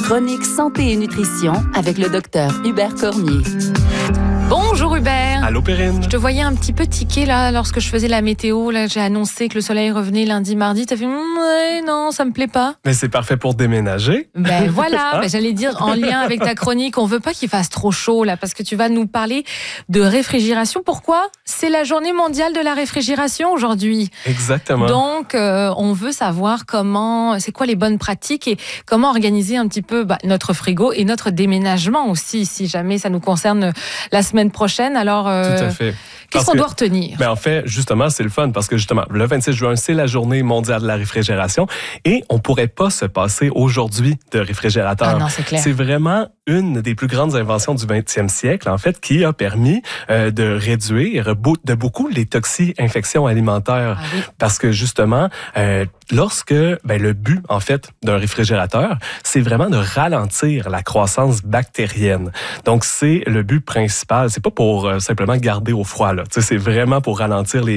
chronique santé et nutrition avec le docteur Hubert Cormier. Bonjour Hubert. Allô Perrine. Je te voyais un petit peu tiquer là lorsque je faisais la météo. Là, j'ai annoncé que le soleil revenait lundi, mardi. T'as fait ouais, non, ça me plaît pas. Mais c'est parfait pour déménager. Ben voilà, j'allais dire en lien avec ta chronique, on veut pas qu'il fasse trop chaud là parce que tu vas nous parler de réfrigération. Pourquoi ? C'est la journée mondiale de la réfrigération aujourd'hui. Exactement. Donc on veut savoir c'est quoi les bonnes pratiques et comment organiser un petit peu notre frigo et notre déménagement aussi si jamais ça nous concerne la semaine prochaine. Alors, tout à fait. Qu'est-ce qu'on doit retenir? En fait, justement, c'est le fun parce que justement, le 26 juin, c'est la journée mondiale de la réfrigération et on pourrait pas se passer aujourd'hui de réfrigérateur. Ah non, c'est clair. C'est vraiment une des plus grandes inventions du 20e siècle, en fait, qui a permis de réduire de beaucoup les toxi-infections alimentaires. Ah oui. Parce que justement, lorsque le but, en fait, d'un réfrigérateur, c'est vraiment de ralentir la croissance bactérienne. Donc, c'est le but principal. C'est pas pour simplement garder au froid, là. C'est vraiment pour ralentir